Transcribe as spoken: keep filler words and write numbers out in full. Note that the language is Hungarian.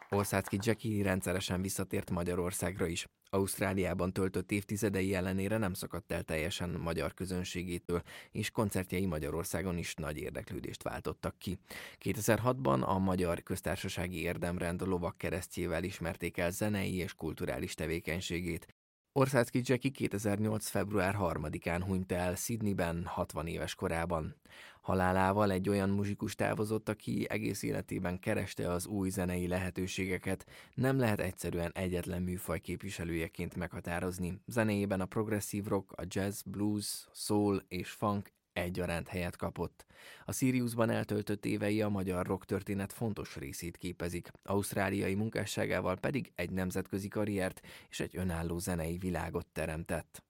Orszácki Jackie rendszeresen visszatért Magyarországra is. Ausztráliában töltött évtizedei ellenére nem szakadt el teljesen magyar közönségétől, és koncertjei Magyarországon is nagy érdeklődést váltottak ki. kétezer-hatban a Magyar Köztársasági Érdemrend lovagkeresztjével ismerték el zenei és kulturális tevékenységét. Orszácki Jackie kétezer-nyolc. február harmadikán hunyt el Sydneyben hatvan éves korában. Halálával egy olyan muzsikus távozott, aki egész életében kereste az új zenei lehetőségeket, nem lehet egyszerűen egyetlen műfaj képviselőjeként meghatározni. Zenéjében a progresszív rock, a jazz, blues, soul és funk egyaránt helyet kapott. A Siriusban eltöltött évei a magyar rock történet fontos részét képezik, ausztráliai munkásságával pedig egy nemzetközi karriert és egy önálló zenei világot teremtett.